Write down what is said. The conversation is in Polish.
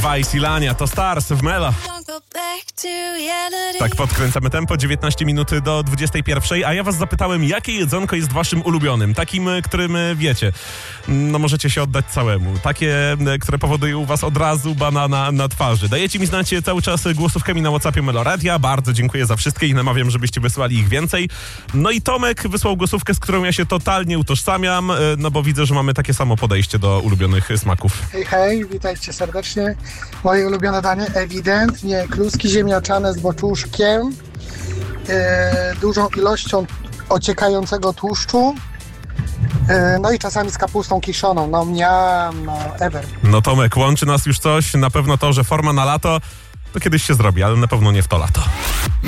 2 i Silania, to Stars w Mela. Tak podkręcamy tempo, 19 minut do 21, a ja was zapytałem, jakie jedzonko jest waszym ulubionym, takim, którym wiecie, no możecie się oddać całemu, takie, które powodują u was od razu banana na twarzy. Dajecie mi znać cały czas głosówkami na WhatsAppie Meloradia, bardzo dziękuję za wszystkie i namawiam, żebyście wysłali ich więcej. No i Tomek wysłał głosówkę, z którą ja się totalnie utożsamiam, no bo widzę, że mamy takie samo podejście do ulubionych smaków. Hej, witajcie serdecznie. Moje ulubione danie ewidentnie kluski ziemniaczane z boczuszkiem, dużą ilością ociekającego tłuszczu, no i czasami z kapustą kiszoną. No miam, no ever. No Tomek, łączy nas już coś, na pewno to, że forma na lato to kiedyś się zrobi, ale na pewno nie w to lato.